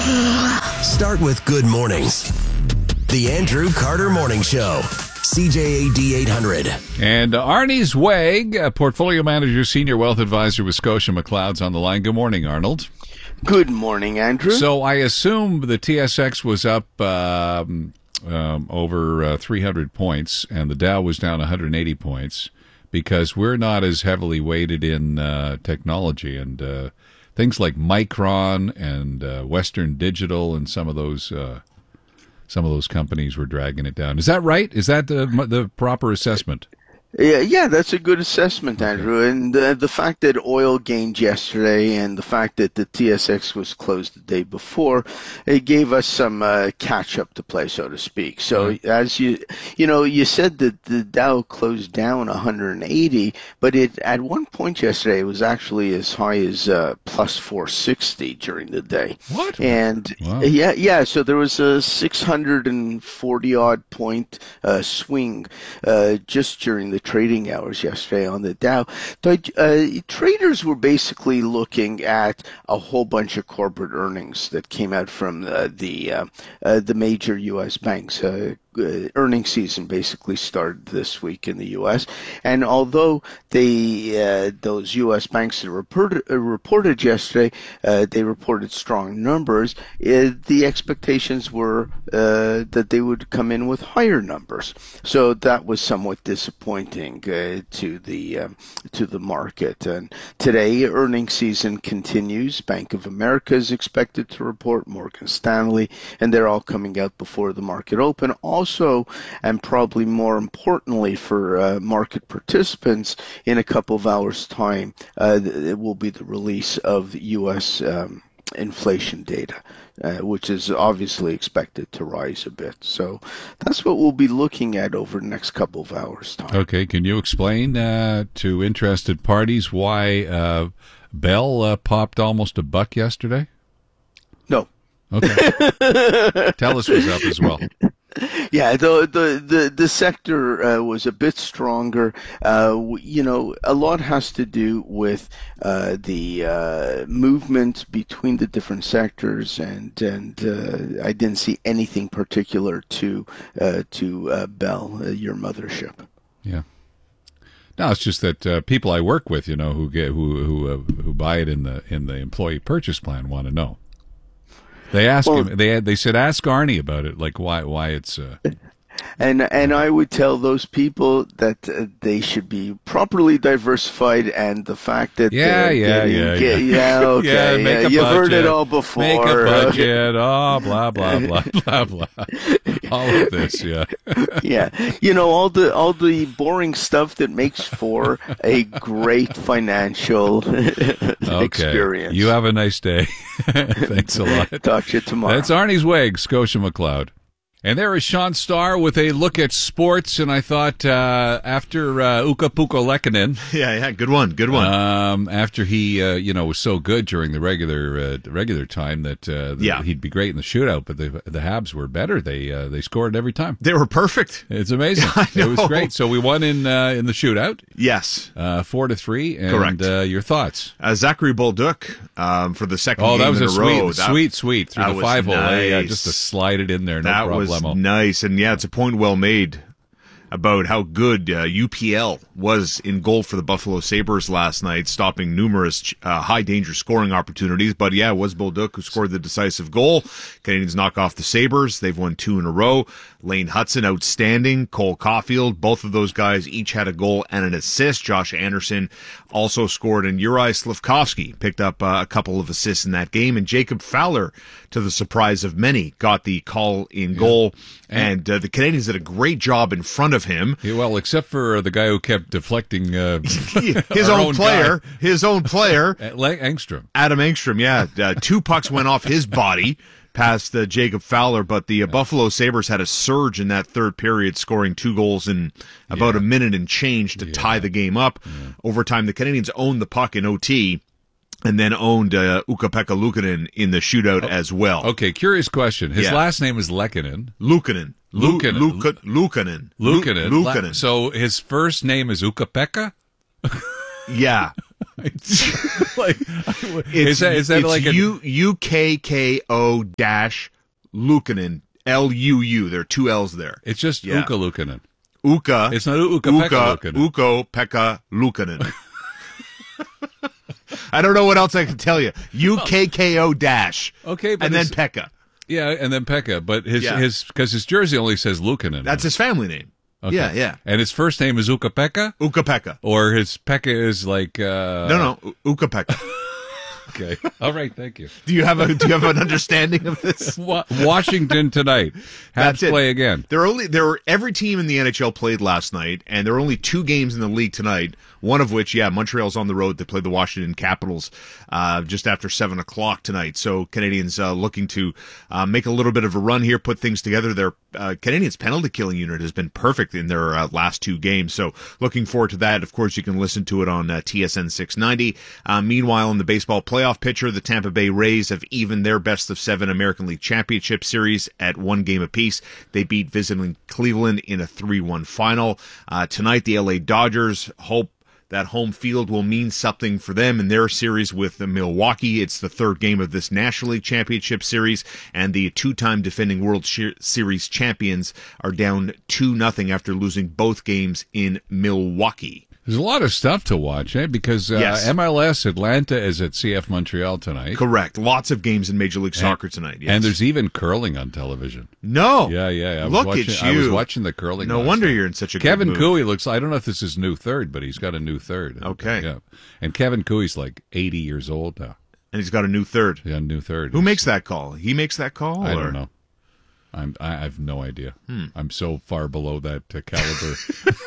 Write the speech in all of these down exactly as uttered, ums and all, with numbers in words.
Start with good mornings. The Andrew Carter Morning Show. C J A D eight hundred. And Arnie Zweig, uh, Portfolio Manager, Senior Wealth Advisor with Scotia McLeod's on the line. Good morning, Arnold. Good morning, Andrew. So I assume the T S X was up um, um, over uh, three hundred points and the Dow was down one hundred eighty points because we're not as heavily weighted in uh, technology and uh, things like Micron and uh, Western Digital and some of those uh, some of those companies were dragging it down. Is that right? Is that the, the proper assessment? Yeah, yeah, that's a good assessment, Andrew. And uh, the fact that oil gained yesterday and the fact that the T S X was closed the day before, it gave us some uh, catch-up to play, so to speak. So right. as you, you know, you said that the Dow closed down one hundred eighty, but it at one point yesterday it was actually as high as uh, plus four sixty during the day. What? And wow. yeah, yeah. So there was a six hundred forty odd point uh, swing uh, just during the trading hours yesterday on the Dow. Uh, traders were basically looking at a whole bunch of corporate earnings that came out from uh, the uh, uh, the major U S banks. Uh, Uh, earnings season basically started this week in the U S, and although they uh, those U S banks that reported, uh, reported yesterday, uh, they reported strong numbers. Uh, the expectations were uh, that they would come in with higher numbers, so that was somewhat disappointing uh, to the um, to the market. And today, earnings season continues. Bank of America is expected to report, Morgan Stanley, and they're all coming out before the market open. Also, Also, and probably more importantly for uh, market participants, in a couple of hours' time, uh, it will be the release of U S um, inflation data, uh, which is obviously expected to rise a bit. So that's what we'll be looking at over the next couple of hours' time. Okay, can you explain uh, to interested parties why uh, Bell uh, popped almost a buck yesterday? No. Okay. TELUS was up as well. Yeah, the the the, the sector uh, was a bit stronger. Uh, you know, a lot has to do with uh, the uh, movement between the different sectors, and and uh, I didn't see anything particular to uh, to uh, Bell, uh, your mothership. Yeah. No, it's just that uh, people I work with, you know, who get who who uh, who buy it in the in the employee purchase plan want to know. They ask well, him. They they said, "Ask Arnie about it. Like why why it's." Uh, and and I would tell those people that uh, they should be properly diversified, and the fact that yeah yeah getting, yeah get, yeah yeah okay yeah, make yeah, a you've budget, heard it all before. Make a budget. Oh blah blah blah blah blah. All of this, yeah. Yeah, you know all the all the boring stuff that makes for a great financial okay. experience. You have a nice day. Thanks a lot. Talk to you tomorrow. That's Arnie Zweig, Scotia McLeod. And there is Sean Starr with a look at sports, and I thought uh, after uh, Ukko-Pekka Luukkonen, yeah, yeah, good one, good one. Um, after he, uh, you know, was so good during the regular uh, regular time that uh, the, yeah. he'd be great in the shootout, but the the Habs were better. They uh, they scored every time. They were perfect. It's amazing. It was great. So we won in uh, in the shootout. Yes, uh, four to three. And, correct. Uh, your thoughts? Uh, Zachary Bolduc um, for the second oh, game that was in a, a sweet, row. That, sweet, sweet through the five hole. Nice. Yeah, just to slide it in there. No that problemo. was nice, and yeah, it's a point well made about how good uh, U P L was in goal for the Buffalo Sabres last night, stopping numerous uh, high-danger scoring opportunities. But yeah, it was Bolduc who scored the decisive goal. Canadians knock off the Sabres. They've won two in a row. Lane Hudson, outstanding. Cole Caulfield, both of those guys each had a goal and an assist. Josh Anderson also scored, and Uri Slafkovsky picked up uh, a couple of assists in that game. And Jacob Fowler, to the surprise of many, got the call in yeah. goal. And, and uh, the Canadians did a great job in front of him. Yeah, well, except for the guy who kept deflecting uh, his own, own player, guy. his own player, Engstrom, Adam Engstrom. Yeah, uh, two pucks went off his body past uh, Jacob Fowler, but the uh, Buffalo Sabres had a surge in that third period, scoring two goals in about yeah. a minute and change to yeah. tie the game up. Yeah. Overtime, the Canadians owned the puck in O T. And then owned uh, Ukko-Pekka Luukkonen in the shootout oh, as well. Okay, curious question. His yeah. last name is Luukkonen. Luukkonen. Luukkonen. Luukkonen. Luukkonen. Luukkonen. So his first name is Ukko-Pekka? Yeah. like, It's, is that, is that it's like a, U, U K K O dash Luukkonen, L U U. There are two L's there. it's just Yeah. Ukko Luukkonen. Uka. It's not Ukko-Pekka Uka, Luukkonen. Ukko Pekka Luukkonen. I don't know what else I can tell you. U K K O dash. Okay, but and then it's- Pekka. Yeah, and then Pekka, but his Yeah. his because his jersey only says Luukkonen. That's his family name. Okay. Yeah, yeah. And his first name is Ukko-Pekka, Uka Pekka. or his Pekka is like uh, No, no, U- Uka Pekka. Okay, all right, thank you. Do you have a Do you have an understanding of this? Wa- Washington tonight. That's Habs it. play again. There are only there were every team in the N H L played last night, and there are only two games in the league tonight. One of which, yeah, Montreal's on the road. They play the Washington Capitals uh, just after seven o'clock tonight. So Canadians uh, looking to uh, make a little bit of a run here, put things together. Their uh, Canadians penalty killing unit has been perfect in their uh, last two games. So looking forward to that. Of course, you can listen to it on uh, T S N six ninety. Uh, meanwhile, in the baseball playoff picture, the Tampa Bay Rays have evened their best of seven American League Championship Series at one game apiece. They beat visiting Cleveland in a three one final. Uh, tonight, the L A Dodgers hope that home field will mean something for them in their series with the Milwaukee. It's the third game of this National League Championship Series, and the two-time defending World Series champions are down two nothing after losing both games in Milwaukee. There's a lot of stuff to watch, eh? Because uh, Yes. M L S Atlanta is at C F Montreal tonight. Correct. Lots of games in Major League Soccer tonight. Yes. And there's even curling on television. no. Yeah, yeah. I was Look watching, at you. I was watching the curling. No last wonder night. you're in such a Kevin good mood. Cooey looks. I don't know if this is new third, but he's got a new third. Okay. Yeah. And Kevin Cooey's like eighty years old now. And he's got a new third. Yeah, new third. Who makes that call? He makes that call? I or- don't know. I'm. I have no idea. Hmm. I'm so far below that uh, caliber.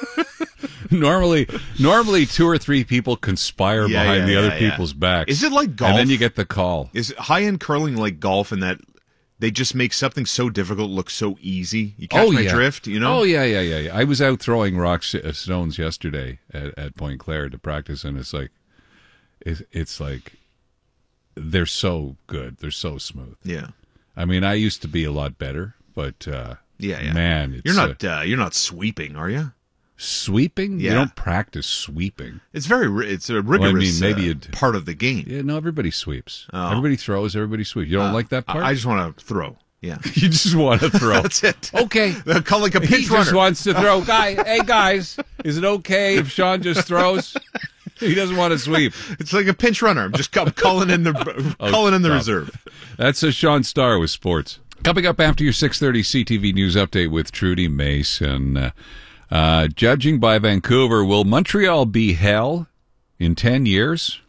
normally, normally two or three people conspire Yeah, behind yeah, the yeah, other yeah. people's backs. Is it like golf? And then you get the call. Is high-end curling like golf in that they just make something so difficult look so easy? You catch oh my yeah. drift, you know? Oh yeah, yeah, yeah, yeah. I was out throwing rocks, uh, stones yesterday at, at Point Claire to practice, and it's like, it's, it's like, they're so good, they're so smooth. Yeah. I mean, I used to be a lot better, but uh, Yeah, yeah. man, it's, You're not uh, uh, you're not sweeping, are you? sweeping. Yeah. You don't practice sweeping. It's very ri- it's a rigorous maybe uh, you'd- part of the game. Yeah, no, everybody sweeps. Oh. Everybody throws. Everybody sweeps. You don't Uh, like that part? I, I just want to throw. Yeah. you just want to throw. That's it. Okay. They'll call like a He pinch just runner. wants to throw. Guy, hey guys, is it okay if Sean just throws? He doesn't want to sweep. It's like a pinch runner. I'm just I'm calling in the calling in the stop. reserve. That's a Sean Starr with sports. Coming up after your six thirty C T V News Update with Trudy Mason. Uh, uh, judging by Vancouver, will Montreal be hell in ten years?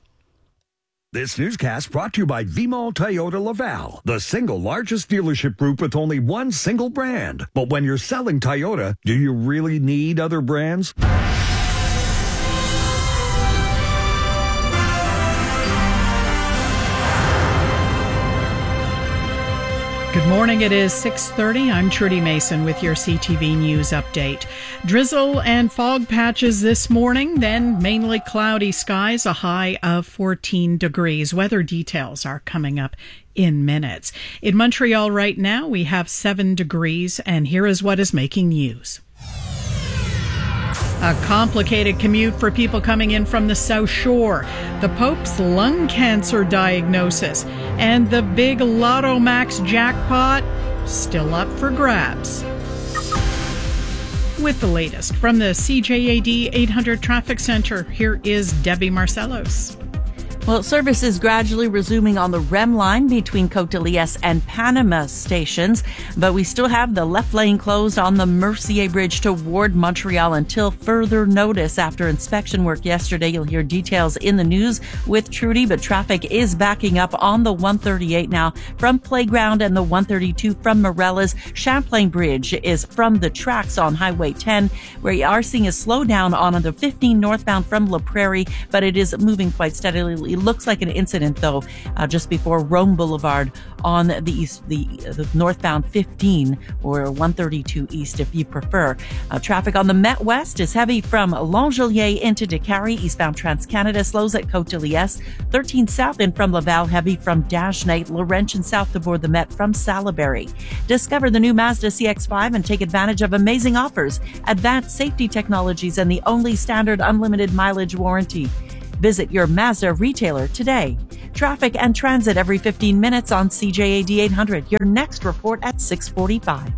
This newscast brought to you by V-Mall Toyota Laval, the single largest dealership group with only one single brand. But when you're selling Toyota, do you really need other brands? Good morning. It is six thirty. I'm Trudy Mason with your C T V News update. Drizzle and fog patches this morning, then mainly cloudy skies, a high of fourteen degrees. Weather details are coming up in minutes. In Montreal right now, we have seven degrees, and here is what is making news. A complicated commute for people coming in from the South Shore, the Pope's lung cancer diagnosis, and the big Lotto Max jackpot still up for grabs. With the latest from the C J A D eight hundred Traffic Center, here is Debbie Marcellos. Well, service is gradually resuming on the R E M line between Côte-de-Liesse and Panama stations, but we still have the left lane closed on the Mercier Bridge toward Montreal until further notice. After inspection work yesterday, you'll hear details in the news with Trudy, but traffic is backing up on the one thirty-eight now from Playground and the one thirty-two from Morella's. Champlain Bridge is from the tracks on Highway ten, where you are seeing a slowdown on the fifteen northbound from La Prairie, but it is moving quite steadily. It looks like an incident, though, uh, just before Rome Boulevard on the east, the, the northbound fifteen or one thirty-two east, if you prefer. Uh, traffic on the Met West is heavy from Langelier into Décarie. Eastbound Trans-Canada slows at Côte-de-Liesse. thirteen south and from Laval, heavy from Dagenais. Laurentian south to board the Met from Salaberry. Discover the new Mazda C X five and take advantage of amazing offers, advanced safety technologies, and the only standard unlimited mileage warranty. Visit your Mazda retailer today. Traffic and transit every fifteen minutes on C J A D eight hundred. Your next report at six forty-five.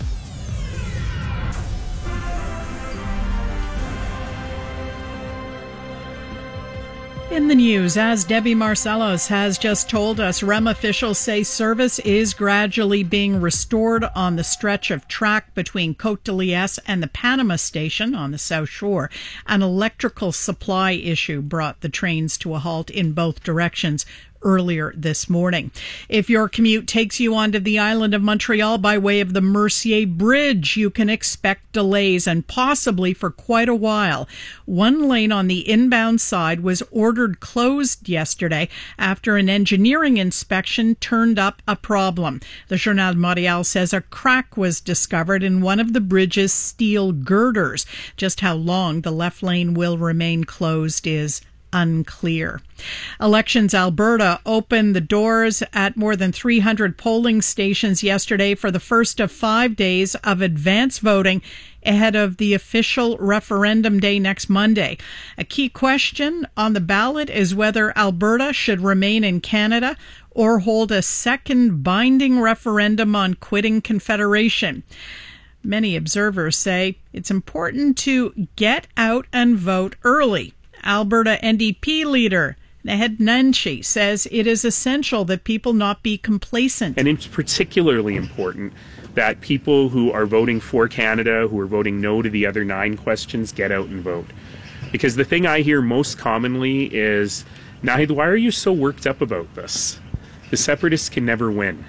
In the news, as Debbie Marcelos has just told us, R E M officials say service is gradually being restored on the stretch of track between Côte de Liesse and the Panama station on the South Shore. An electrical supply issue brought the trains to a halt in both directions earlier this morning. If your commute takes you onto the island of Montreal by way of the Mercier Bridge, you can expect delays and possibly for quite a while. One lane on the inbound side was ordered closed yesterday after an engineering inspection turned up a problem. The Journal de Montréal says a crack was discovered in one of the bridge's steel girders. Just how long the left lane will remain closed is unclear. Elections Alberta opened the doors at more than three hundred polling stations yesterday for the first of five days of advance voting ahead of the official referendum day next Monday. A key question on the ballot is whether Alberta should remain in Canada or hold a second binding referendum on quitting Confederation. Many observers say it's important to get out and vote early. Alberta N D P leader Naheed Nenshi says it is essential that people not be complacent. And it's particularly important that people who are voting for Canada, who are voting no to the other nine questions, get out and vote. Because the thing I hear most commonly is, Naheed, why are you so worked up about this? The separatists can never win.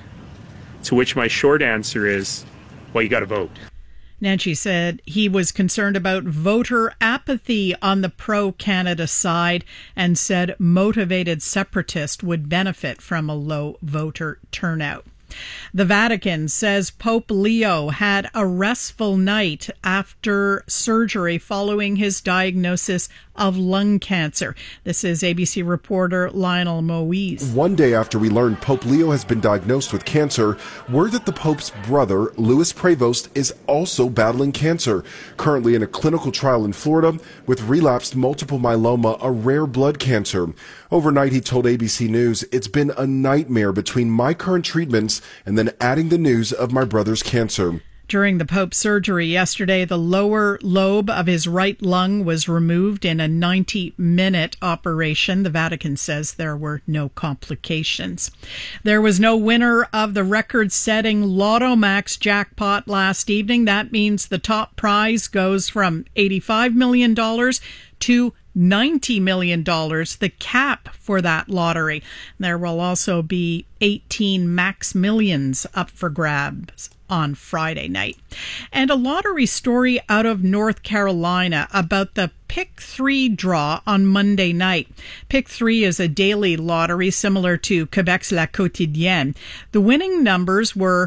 To which my short answer is, well, you got to vote. Nenshi said he was concerned about voter apathy on the pro-Canada side and said motivated separatists would benefit from a low voter turnout. The Vatican says Pope Leo had a restful night after surgery following his diagnosis of lung cancer. This is A B C reporter Lionel Moise. One day after we learned Pope Leo has been diagnosed with cancer, word that the Pope's brother, Louis Prevost, is also battling cancer, currently in a clinical trial in Florida with relapsed multiple myeloma, a rare blood cancer. Overnight, he told A B C News, "It's been a nightmare between my current treatments and then adding the news of my brother's cancer." During the Pope's surgery yesterday, the lower lobe of his right lung was removed in a ninety-minute operation. The Vatican says there were no complications. There was no winner of the record-setting Lotto Max jackpot last evening. That means the top prize goes from eighty-five million dollars to ninety million dollars, the cap for that lottery. There will also be eighteen Max Millions up for grabs on Friday night. And a lottery story out of North Carolina about the Pick three draw on Monday night. Pick three is a daily lottery similar to Quebec's La Quotidienne. The winning numbers were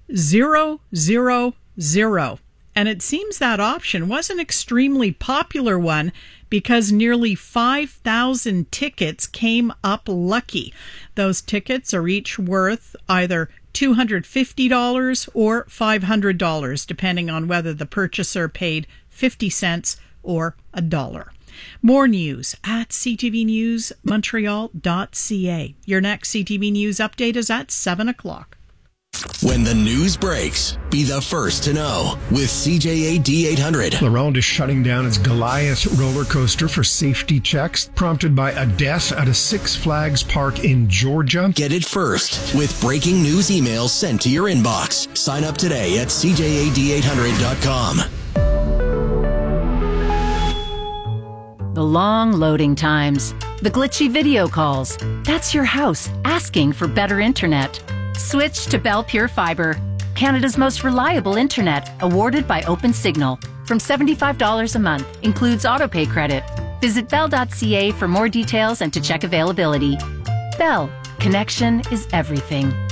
zero, zero, zero. And it seems that option was an extremely popular one because nearly five thousand tickets came up lucky. Those tickets are each worth either two hundred fifty dollars or five hundred dollars, depending on whether the purchaser paid fifty cents or a dollar. More news at c t v news montreal dot c a. Your next C T V News update is at seven o'clock. When the news breaks, be the first to know with C J A D eight hundred. La Ronde is shutting down its Goliath roller coaster for safety checks, prompted by a death at a Six Flags park in Georgia. Get it first with breaking news emails sent to your inbox. Sign up today at c j a d eight hundred dot com. The long loading times, the glitchy video calls. That's your house asking for better internet. Switch to Bell Pure Fiber, Canada's most reliable internet, awarded by OpenSignal. From seventy-five dollars a month, includes autopay credit. Visit bell dot c a for more details and to check availability. Bell, connection is everything.